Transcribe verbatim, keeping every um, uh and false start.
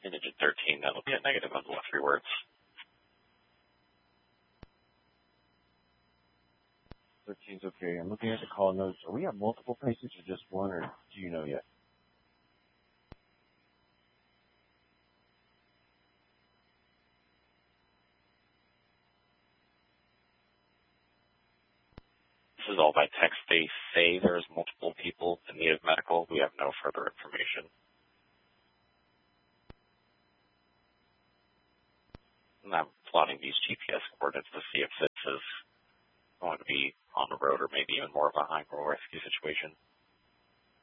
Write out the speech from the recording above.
In digit thirteen, that'll be a negative on the last three words. thirteen's okay. I'm looking at the call notes. Are we at multiple patients or just one, or do you know yet? This is all by text. They say there's multiple people in need of medical. We have no further information. And I'm plotting these G P S coordinates to see if this is going to be on the road or maybe even more of a high rescue situation.